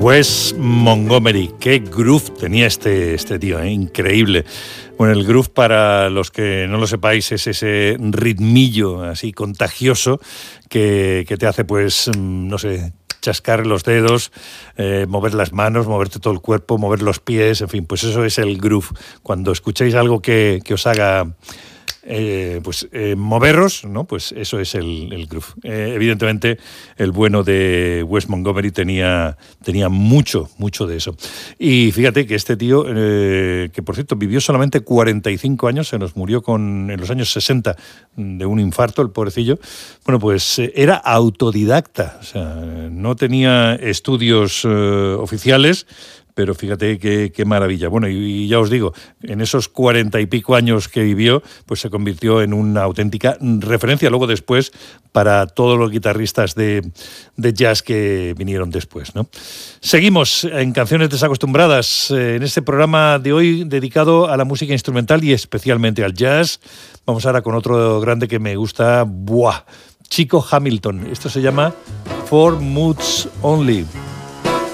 Wes Montgomery, qué groove tenía este tío, increíble. Bueno, el groove, para los que no lo sepáis, es ese ritmillo así contagioso que te hace, pues, no sé, chascar los dedos, mover las manos, moverte todo el cuerpo, mover los pies, en fin, pues eso es el groove. Cuando escuchéis algo que os haga moveros, ¿no? Pues eso es el groove. Evidentemente, el bueno de Wes Montgomery tenía mucho de eso. Y fíjate que este tío, que por cierto vivió solamente 45 años, se nos murió en los años 60 de un infarto, el pobrecillo. Bueno, pues era autodidacta, o sea, no tenía estudios oficiales. Pero fíjate qué maravilla. Bueno, y ya os digo, en esos 40 y pico años que vivió, pues se convirtió en una auténtica referencia luego después para todos los guitarristas de jazz que vinieron después, ¿no? Seguimos en Canciones Desacostumbradas, en este programa de hoy dedicado a la música instrumental y especialmente al jazz. Vamos ahora con otro grande que me gusta, Chico Hamilton. Esto se llama Four Moods Only.